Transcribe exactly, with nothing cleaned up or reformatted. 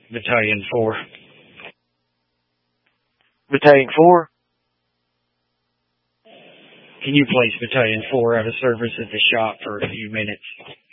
Battalion four. Battalion four? Can you place Battalion four out of service at the shop for a few minutes?